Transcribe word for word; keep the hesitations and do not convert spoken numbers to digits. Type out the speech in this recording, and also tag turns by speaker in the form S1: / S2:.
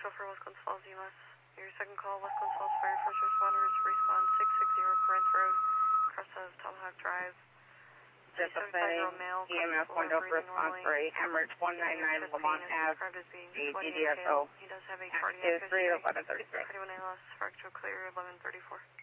S1: Foxtrot for West Glens Falls, E M S. Your second call, West Glens Falls Fire First Responders, respond six sixty Corinth Road, crest of Tomahawk Drive.
S2: Dissipating E M S window for response for a hemorrhage one ninety-nine Lamont Ave, a D D S O.
S1: He does have a
S2: Active three eleven thirty-three.
S1: Cardiac loss, fracture clear eleven thirty-four.